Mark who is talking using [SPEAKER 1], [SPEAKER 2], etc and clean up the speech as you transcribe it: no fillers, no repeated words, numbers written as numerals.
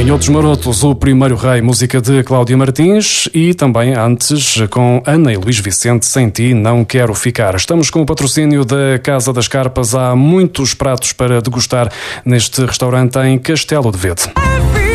[SPEAKER 1] Outros Marotos, o Primeiro Rei, música de Cláudia Martins, e também antes com Ana e Luís Vicente, Sem Ti Não Quero Ficar. Estamos com o patrocínio da Casa das Carpas. Há muitos pratos para degustar neste restaurante em Castelo de Vede.